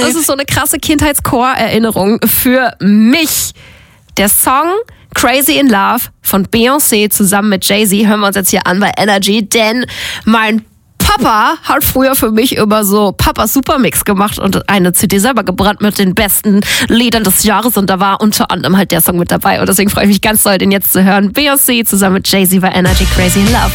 Das ist so eine krasse Kindheitschor-Erinnerung für mich. Der Song Crazy in Love von Beyoncé zusammen mit Jay-Z hören wir uns jetzt hier an bei Energy, denn mein Papa hat früher für mich immer so Papas Supermix gemacht und eine CD selber gebrannt mit den besten Liedern des Jahres und da war unter anderem halt der Song mit dabei und deswegen freue ich mich ganz doll, den jetzt zu hören. Beyoncé zusammen mit Jay-Z bei Energy, Crazy in Love.